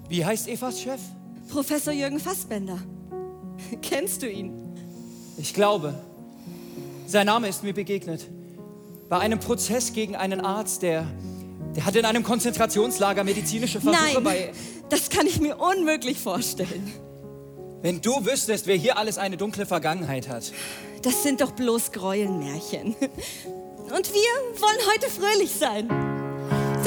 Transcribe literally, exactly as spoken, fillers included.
Wie heißt Evas Chef? Professor Jürgen Fassbender. Kennst du ihn? Ich glaube, sein Name ist mir begegnet. Bei einem Prozess gegen einen Arzt, der, der hat in einem Konzentrationslager medizinische Versuche Nein, bei... das kann ich mir unmöglich vorstellen. Wenn du wüsstest, wer hier alles eine dunkle Vergangenheit hat. Das sind doch bloß Gräuelmärchen. Und wir wollen heute fröhlich sein.